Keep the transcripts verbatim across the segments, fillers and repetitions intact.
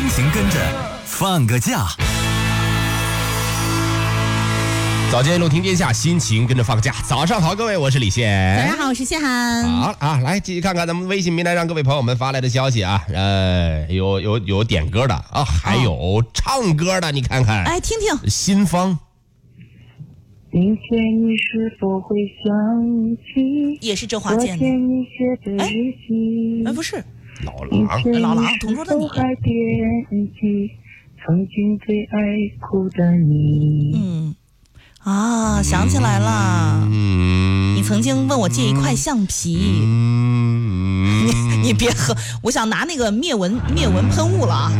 情跟着放个假。 早间一路听天下，心情跟着放假。早上好，各位，我是李现。 早上好，我是谢涵。 好啊，来继续看看咱们微信平台上各位朋友们发来的消息啊。呃，有有有点歌的啊，还有唱歌的，你看看。 哎，听听。 新芳。 明天你是否会想起？ 也是周华健的。 哎， 哎，不是。 老狼， 老狼，同桌的你。 曾经最爱哭的你。 嗯。啊，想起来了，嗯，你曾经问我借一块橡皮，嗯，你你别喝，我想拿那个灭蚊灭蚊喷雾了啊，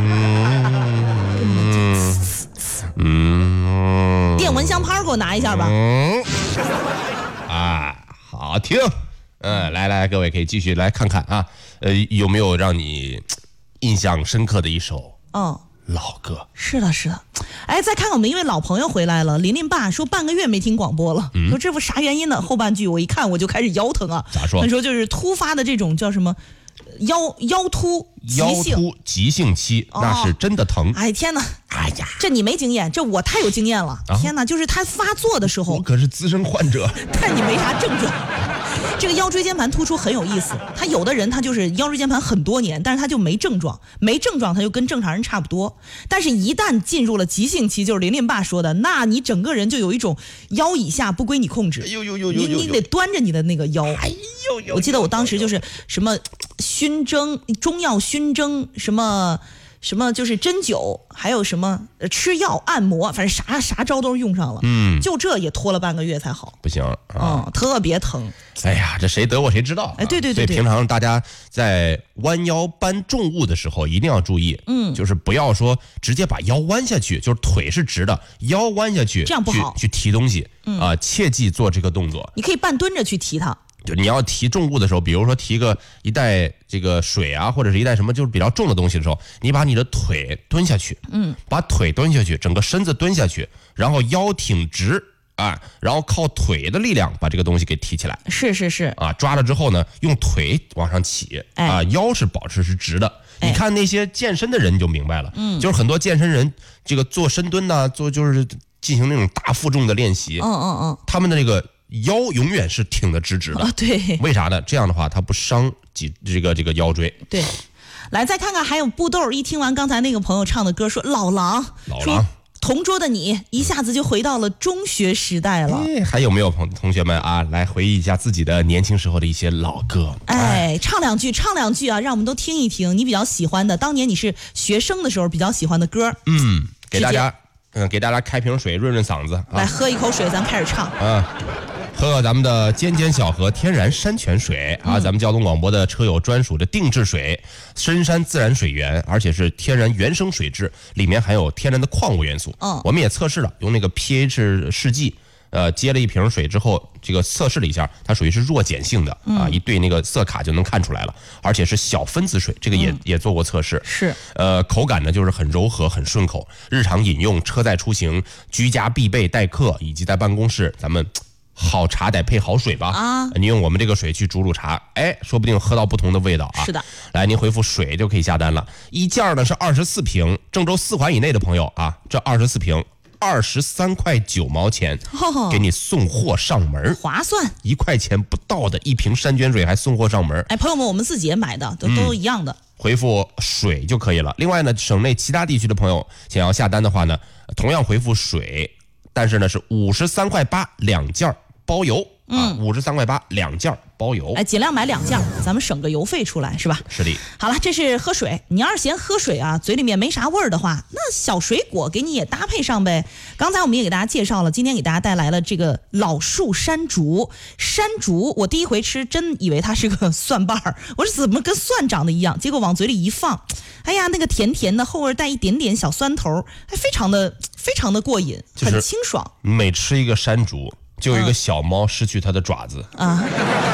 嗯，电蚊香拍给我拿一下吧，嗯， 啊，好听，嗯，来来，各位可以继续来看看啊，呃，有没有让你印象深刻的一首？ 哦。 老歌是的，是的，哎，再看看我们一位老朋友回来了，琳琳爸说半个月没听广播了，嗯、说这不啥原因呢？后半句我一看我就开始腰疼啊， 咋说？ 他说就是突发的这种叫什么腰腰突腰突急性期，哦、那是真的疼。 哎天哪！ 哎呀， 这你没经验，这我太有经验了。啊、天哪，就是他发作的时候， 我可是资深患者， 但你没啥症状。这个腰椎间盘突出很有意思，他有的人他就是腰椎间盘很多年，但是他就没症状，没症状他就跟正常人差不多。但是一旦进入了急性期，就是琳琳爸说的，那你整个人就有一种腰以下不归你控制， 哎呦呦呦呦， 你你得端着你的那个腰。 哎呦呦， 我记得我当时就是什么熏蒸中药熏蒸什么。什么就是针灸，还有什么吃药按摩，反正啥啥招都用上了。嗯，就这也拖了半个月才好。 不行啊， 嗯，特别疼。 哎呀，这谁得过谁知道、啊。 哎，对对对对。 所以平常大家在弯腰搬重物的时候一定要注意，嗯，就是不要说直接把腰弯下去，就是腿是直的，腰弯下去， 这样不好。 去, 去提东西，嗯啊、呃，切记做这个动作。 你可以半蹲着去提它。 就你要提重物的时候，比如说提个一袋这个水啊，或者是一袋什么就是比较重的东西的时候，你把你的腿蹲下去，嗯，把腿蹲下去，整个身子蹲下去，然后腰挺直啊，然后靠腿的力量把这个东西给提起来。 是是是啊，抓了之后呢，用腿往上起，哎、啊，腰是保持是直的。哎、你看那些健身的人你就明白了，嗯，就是很多健身人这个做深蹲呐、啊，做就是进行那种大负重的练习， 嗯嗯嗯， 他们的那个。腰永远是挺得直直的、 哦、对， 为啥呢？这样的话它不伤脊这个这个腰椎。 对，来再看看还有布豆，一听完刚才那个朋友唱的歌，说老狼， 老狼， 同桌的你一下子就回到了中学时代了。 哎，还有没有朋同学们啊，来回忆一下自己的年轻时候的一些老歌？ 哎，唱两句，唱两句啊，让我们都听一听你比较喜欢的，当年你是学生的时候比较喜欢的歌。 嗯，给大家，嗯，给大家开瓶水润润嗓子。 来喝一口水，咱开始唱。 啊。喝咱们的尖尖小河天然山泉水啊，咱们交通广播的车友专属的定制水，深山自然水源，而且是天然原生水质，里面含有天然的矿物元素。嗯，我们也测试了，用那个 pH 试剂，呃，接了一瓶水之后，这个测试了一下，它属于是弱碱性的啊，一对那个色卡就能看出来了，而且是小分子水，这个也、嗯、也做过测试。 是， 呃，口感呢就是很柔和、很顺口，日常饮用、车载出行、居家必备待客，以及在办公室，咱们。好茶得配好水吧啊！你用我们这个水去煮煮茶，哎，说不定喝到不同的味道啊！ 是的， 来，您回复水就可以下单了。一件呢是二十四瓶，郑州四环以内的朋友啊，这二十四瓶二十三块九毛钱，给你送货上门， 划算， 一块钱不到的一瓶山泉水还送货上门。 哎，朋友们，我们自己也买的，都、嗯、都一样的。 回复水就可以了。另外呢，省内其他地区的朋友想要下单的话呢，同样回复水，但是呢是五十三块八两件。包邮啊，五十三块八两件包邮。 哎，尽量买两件，咱们省个邮费出来，是吧？ 是的。 好了，这是喝水。你要是嫌喝水啊，嘴里面没啥味儿的话，那小水果给你也搭配上呗。刚才我们也给大家介绍了，今天给大家带来了这个老树山竹。山竹，我第一回吃，真以为它是个蒜瓣儿，我说怎么跟蒜长得一样？结果往嘴里一放，哎呀，那个甜甜的，后味带一点点小酸头，还非常的非常的过瘾，很清爽。 每吃一个山竹。就有一个小猫失去它的爪子啊！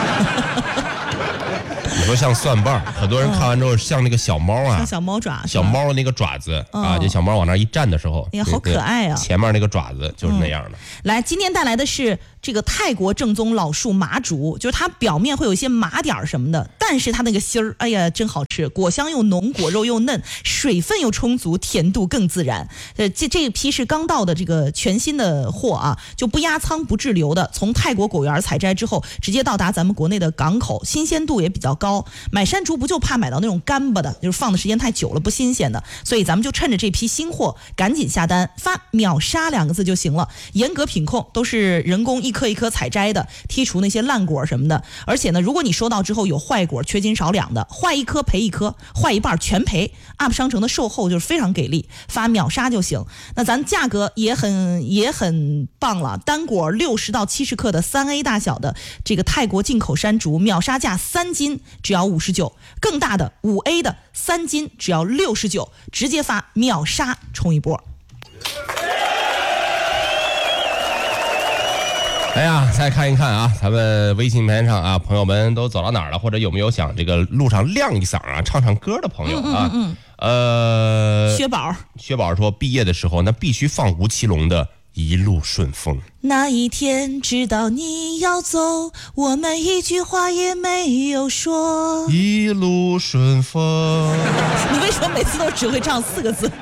你说像蒜瓣，很多人看完之后像那个小猫啊， 像小猫爪， 小猫那个爪子啊，这小猫往那一站的时候， 哎呀，好可爱啊！ 前面那个爪子就是那样的。 来，今天带来的是这个泰国正宗老树麻竹，就是它表面会有一些麻点什么的，但是它那个芯儿，哎呀，真好吃，果香又浓，果肉又嫩，水分又充足，甜度更自然。呃，这这一批是刚到的这个全新的货啊，就不压仓不滞留的，从泰国果园采摘之后，直接到达咱们国内的港口，新鲜度也比较高。买山竹不就怕买到那种干巴的，就是放的时间太久了不新鲜的，所以咱们就趁着这批新货，赶紧下单，发秒杀两个字就行了。严格品控，都是人工一颗一颗采摘的，剔除那些烂果什么的。而且呢，如果你收到之后有坏果、缺斤少两的，坏一颗赔一颗，坏一半全赔。U P 商城的售后就是非常给力，发秒杀就行。那咱价格也很也很棒了，单果六十到七十克的三 A 大小的这个泰国进口山竹，秒杀价三斤只要五十九，更大的五 A 的三斤只要六十九，直接发秒杀冲一波。 哎呀，再看一看啊，咱们微信平台上啊，朋友们都走到哪儿了？或者有没有想这个路上亮一嗓啊，唱唱歌的朋友啊？嗯嗯嗯呃， 薛宝， 薛宝说，毕业的时候那必须放吴奇隆的《一路顺风》。 那一天知道你要走，我们一句话也没有说。 一路顺风。 你为什么每次都只会唱四个字？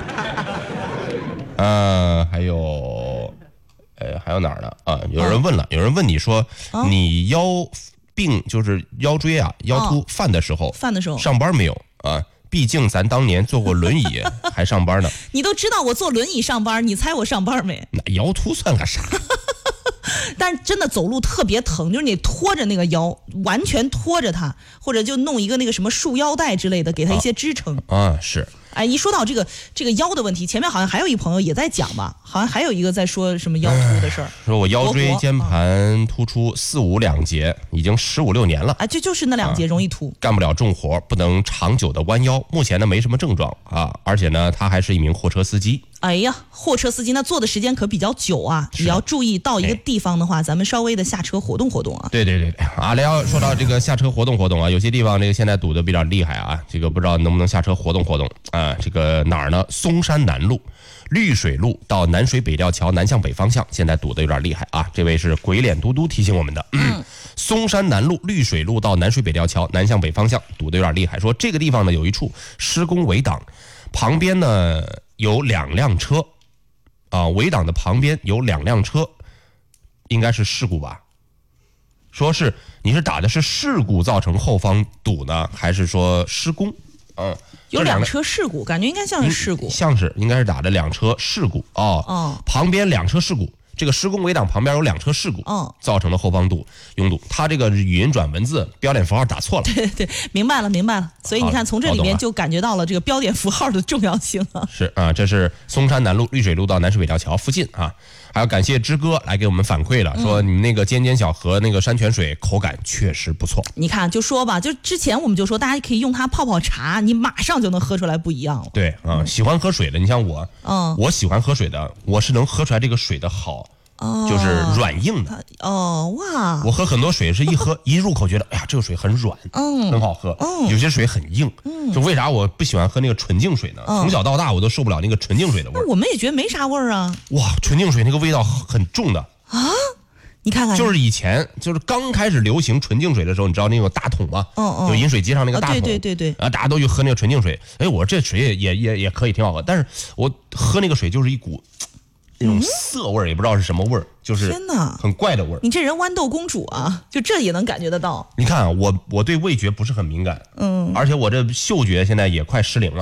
嗯、呃，还有。呃，还有哪儿呢？啊，有人问了，哦、有人问你说，哦、你腰病就是腰椎啊、腰突犯的时候， 犯的时候上班没有啊？毕竟咱当年坐过轮椅还上班呢。 你都知道我坐轮椅上班，你猜我上班没？ 那腰突算个啥？ 但是真的走路特别疼，就是你拖着那个腰，完全拖着它，或者就弄一个那个什么束腰带之类的，给它一些支撑。 啊，啊是。 哎，一说到这个这个腰的问题，前面好像还有一朋友也在讲吧，好像还有一个在说什么腰突的事儿， 说我腰椎间盘突出四五两节，已经十五六年了。 啊，这就是那两节容易突、 啊，干不了重活，不能长久的弯腰。目前呢没什么症状啊，而且呢他还是一名货车司机。 哎呀，货车司机那坐的时间可比较久啊，也要注意到一个地方的话，咱们稍微的下车活动活动啊。 对对对对，啊，聊说到这个下车活动活动啊，有些地方这个现在堵得比较厉害啊，这个不知道能不能下车活动活动啊？这个哪儿呢？松山南路、绿水路到南水北吊桥南向北方向，现在堵得有点厉害啊！这位是鬼脸嘟嘟提醒我们的。嗯，松山南路、绿水路到南水北吊桥南向北方向堵得有点厉害，说这个地方呢有一处施工围挡，旁边呢有两辆车，啊，围挡的旁边有两辆车，应该是事故吧？说是你是打的是事故造成后方堵呢，还是说施工？嗯。 有两车事故，感觉应该像是事故， 像是应该是打的两车事故哦。哦，旁边两车事故，这个施工围挡旁边有两车事故，哦，造成了后方堵拥堵。他这个语音转文字标点符号打错了。 对对对，明白了明白了。所以你看，从这里面就感觉到了这个标点符号的重要性啊。 是啊，这是松山南路、绿水路到南水北吊桥附近啊。还要感谢之哥来给我们反馈了，说你们那个尖尖小河那个山泉水口感确实不错。 你看，就说吧，就之前我们就说大家可以用它泡泡茶，你马上就能喝出来不一样了。 对啊、嗯，喜欢喝水的，你像我，嗯，我喜欢喝水的，我是能喝出来这个水的好。哦，就是软硬的哦，哇！ 我喝很多水是一喝一入口觉得，哎呀，这个水很软，嗯，很好喝。嗯，有些水很硬，嗯，就为啥我不喜欢喝那个纯净水呢？嗯、从小到大我都受不了那个纯净水的味儿。 我们也觉得没啥味儿啊。 哇，纯净水那个味道很重的啊！你看看， 就是以前就是刚开始流行纯净水的时候，你知道那种大桶吗？嗯嗯，有饮水机上那个大桶， 哦、对对对对， 啊，大家都去喝那个纯净水。哎，我这水也也也也可以挺好喝，但是我喝那个水就是一股。那种涩味儿也不知道是什么味儿，就是天哪， 很怪的味儿。 你这人豌豆公主啊，就这也能感觉得到。 你看啊，我我对味觉不是很敏感，嗯，而且我这嗅觉现在也快失灵了。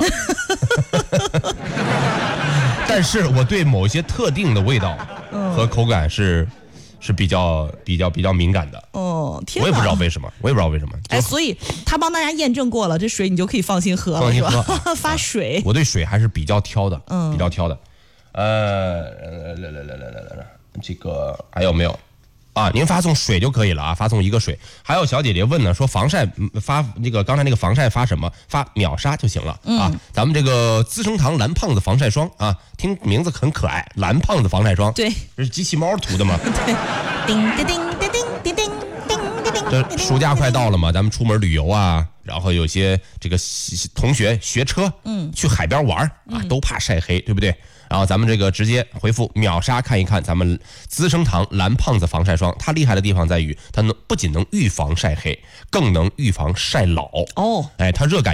但是我对某些特定的味道和口感是是比较比较比较敏感的。哦，天哪，我也不知道为什么，我也不知道为什么。 哎，所以他帮大家验证过了，这水你就可以放心喝了， 放心喝， 是吧？发水、 啊，我对水还是比较挑的，嗯，比较挑的。呃，来来来来来来，这个还有没有啊？您发送水就可以了啊，发送一个水。还有小姐姐问呢，说防晒发那个刚才那个防晒发什么？发秒杀就行了、嗯、啊。咱们这个资生堂蓝胖子防晒霜啊，听名字很可爱，蓝胖子防晒霜， 对， 这是机器猫涂的吗？ 对，叮叮叮叮叮叮叮叮叮。 这暑假快到了嘛，咱们出门旅游啊。然后有些这个同学学车，嗯，去海边玩啊，都怕晒黑，对不对？ 然后咱们这个直接回复秒杀看一看咱们资生堂蓝胖子防晒霜，它厉害的地方在于它能不仅能预防晒黑，更能预防晒老。 哦， 哎，它热感